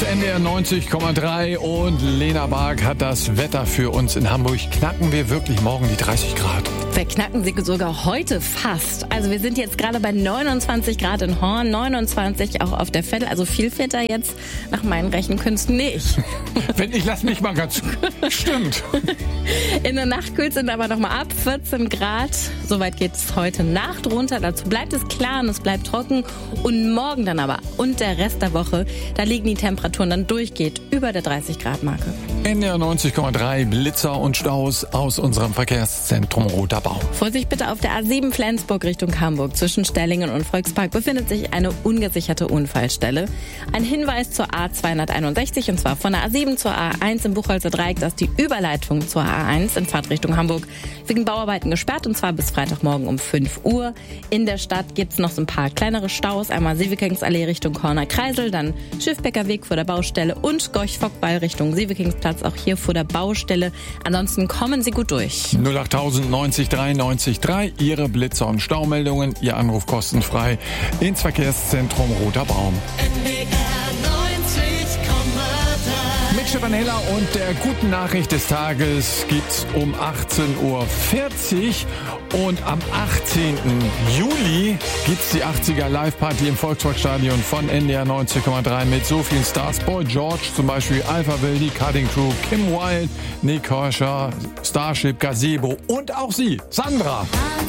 NDR 90,3 und Lena Bark hat das Wetter für uns in Hamburg. Knacken wir wirklich morgen die 30 Grad? Wir knacken sie sogar heute fast. Also wir sind jetzt gerade bei 29 Grad in Horn, 29 auch auf der Vettel. Also viel fitter jetzt nach meinen Rechenkünsten nicht. Wenn ich lass mich mal ganz... Stimmt. In der Nacht kühlt es aber nochmal ab, 14 Grad. Soweit geht es heute Nacht runter. Dazu bleibt es klar und es bleibt trocken. Und morgen dann aber und der Rest der Woche, da liegen die Temperaturen dann durchgeht über der 30-Grad-Marke. NDR 90,3 Blitzer und Staus aus unserem Verkehrszentrum Roter Baum. Vorsicht bitte auf der A7 Flensburg Richtung Hamburg. Zwischen Stellingen und Volkspark befindet sich eine ungesicherte Unfallstelle. Ein Hinweis zur A261 und zwar von der A7 zur A1 im Buchholzer Dreieck. Das ist die Überleitung zur A1 in Fahrtrichtung Hamburg. Wegen Bauarbeiten gesperrt und zwar bis Freitagmorgen um 5 Uhr. In der Stadt gibt es noch so ein paar kleinere Staus. Einmal Sievekingsallee Richtung Corner Kreisel, dann Schiffbecker Weg vor der Baustelle und Gorch-Fock-Wall Richtung Sievekingsplatz, auch hier vor der Baustelle. Ansonsten kommen Sie gut durch. 08000 90 93 3, Ihre Blitzer- und Staumeldungen, Ihr Anruf kostenfrei ins Verkehrszentrum Roter Baum. Mit Stefanella und der guten Nachricht des Tages gibt's um 18:40 Uhr und am 18. Juli gibt's die 80er Live-Party im Volksparkstadion von NDR 90,3 mit so vielen Stars. Boy George zum Beispiel, Alpha Will, die Cutting Crew, Kim Wilde, Nick Kershaw, Starship, Gazebo und auch Sie, Sandra.